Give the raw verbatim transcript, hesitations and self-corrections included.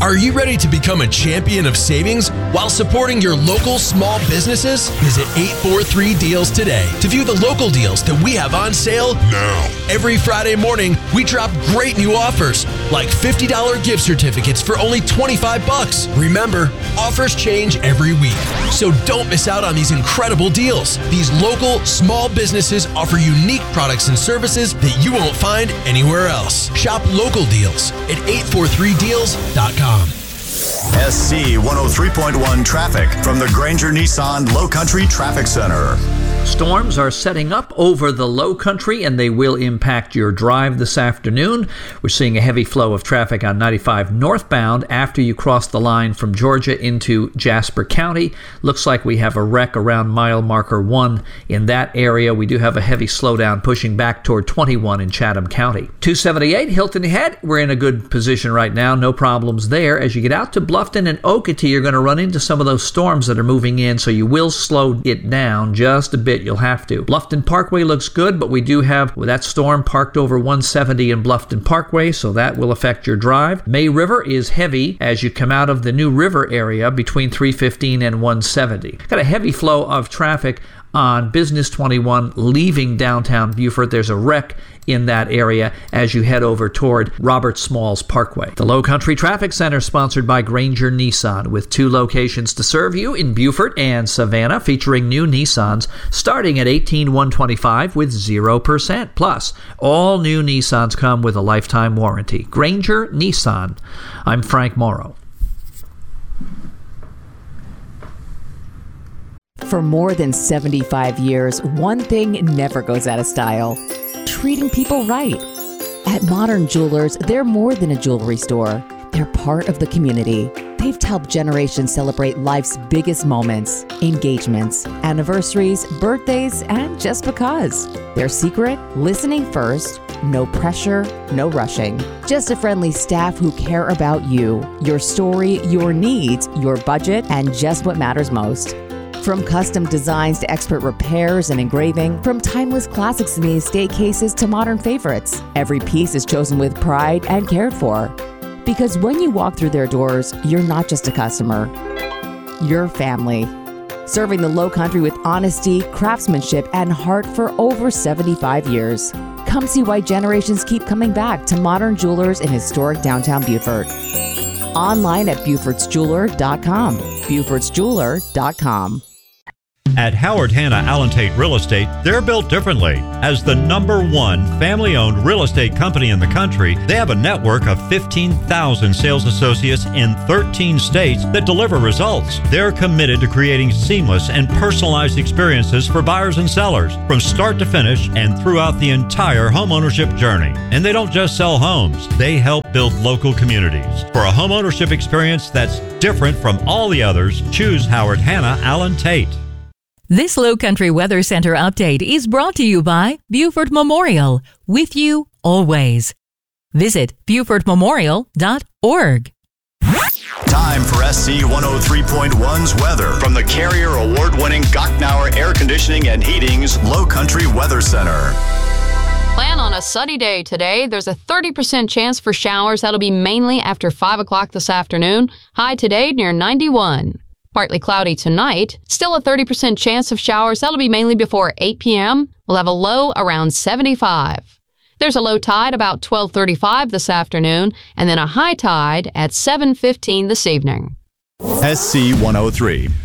Are you ready to become a champion of savings while supporting your local small businesses? Visit eight forty-three deals today to view the local deals that we have on sale now. Every Friday morning, we drop great new offers like fifty dollars gift certificates for only twenty-five bucks. Remember, offers change every week, so don't miss out on these incredible deals. These local small businesses offer unique products and services that you won't find anywhere else. Shop local deals at eight forty-three deals dot com. S C one oh three point one traffic from the Granger Nissan Low Country Traffic Center. Storms are setting up over the Low Country, and they will impact your drive this afternoon. We're seeing a heavy flow of traffic on ninety-five northbound after you cross the line from Georgia into Jasper County. Looks like we have a wreck around mile marker one in that area. We do have a heavy slowdown pushing back toward twenty-one in Chatham County. two seventy-eight Hilton Head, we're in a good position right now. No problems there. As you get out to Bluffton and Okatee, you're going to run into some of those storms that are moving in, so you will slow it down just a bit. You'll have to. Bluffton Parkway looks good, but we do have that storm parked over one seventy in Bluffton Parkway, so that will affect your drive. May River is heavy as you come out of the New River area between three fifteen and one seventy. Got a heavy flow of traffic on Business twenty-one leaving downtown Beaufort. There's a wreck in that area as you head over toward Robert Smalls Parkway. The Low Country Traffic Center, sponsored by Granger Nissan, with two locations to serve you in Beaufort and Savannah, featuring new Nissans starting at eighteen thousand one hundred twenty-five dollars with zero percent. Plus, all new Nissans come with a lifetime warranty. Granger Nissan. I'm Frank Morrow. For more than seventy-five years, one thing never goes out of style: treating people right. At Modern Jewelers, they're more than a jewelry store. They're part of the community. They've helped generations celebrate life's biggest moments, engagements, anniversaries, birthdays, and just because. Their secret? Listening first, no pressure, no rushing. Just a friendly staff who care about you, your story, your needs, your budget, and just what matters most. From custom designs to expert repairs and engraving, from timeless classics in the estate cases to modern favorites, every piece is chosen with pride and cared for. Because when you walk through their doors, you're not just a customer, you're family. Serving the Low Country with honesty, craftsmanship, and heart for over seventy-five years. Come see why generations keep coming back to Modern Jewelers in historic downtown Beaufort. Online at Beauforts Jeweler dot com. Beauforts Jeweler dot com. At Howard Hanna Allen Tate Real Estate, they're built differently. As the number one family-owned real estate company in the country, they have a network of fifteen thousand sales associates in thirteen states that deliver results. They're committed to creating seamless and personalized experiences for buyers and sellers from start to finish and throughout the entire homeownership journey. And they don't just sell homes, they help build local communities. For a homeownership experience that's different from all the others, choose Howard Hanna Allen Tate. This Low Country Weather Center update is brought to you by Beaufort Memorial, with you always. Visit Beaufort Memorial dot org. Time for S C one oh three point one's weather from the Carrier Award-winning Gocknauer Air Conditioning and Heating's Low Country Weather Center. Plan on a sunny day today. There's a thirty percent chance for showers. That'll be mainly after five o'clock this afternoon. High today near ninety-one. Partly cloudy tonight. Still a thirty percent chance of showers. That'll be mainly before eight p.m. We'll have a low around seventy-five. There's a low tide about twelve thirty-five this afternoon, and then a high tide at seven fifteen this evening. S C one oh three.